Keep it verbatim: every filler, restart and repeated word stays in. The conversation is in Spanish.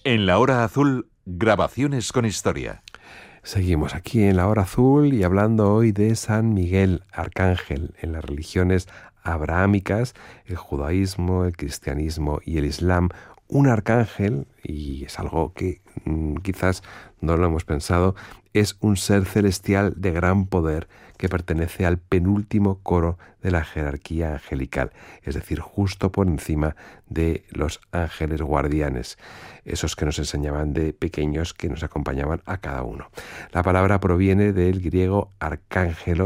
En la hora azul, grabaciones con historia. Seguimos aquí en la hora azul y hablando hoy de San Miguel Arcángel en las religiones abrahámicas, el judaísmo, el cristianismo y el islam. Un arcángel, y es algo que mmm, quizás no lo hemos pensado, es un ser celestial de gran poder que pertenece al penúltimo coro de la jerarquía angelical, es decir, justo por encima de los ángeles guardianes, esos que nos enseñaban de pequeños, que nos acompañaban a cada uno. La palabra proviene del griego arcángelo,